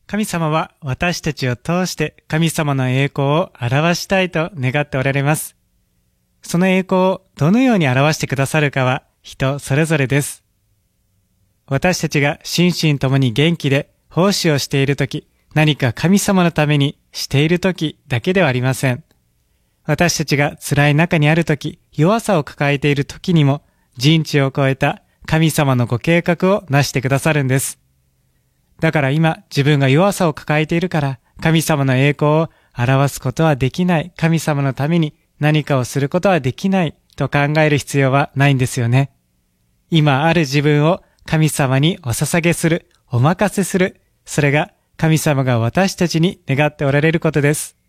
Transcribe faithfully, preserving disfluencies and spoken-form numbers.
神様は私たちを通して神様の栄光を表したいと願っておられます。その栄光をどのように表してくださるかは人それぞれです。私たちが心身ともに元気で奉仕をしているとき、何か神様のためにしているときだけではありません。私たちが辛い中にあるとき、弱さを抱えているときにも、人知を超えた神様のご計画をなしてくださるんです。だから今自分が弱さを抱えているから神様の栄光を表すことはできない、神様のために何かをすることはできないと考える必要はないんですよね。今ある自分を神様にお捧げする、お任せする、それが神様が私たちに願っておられることです。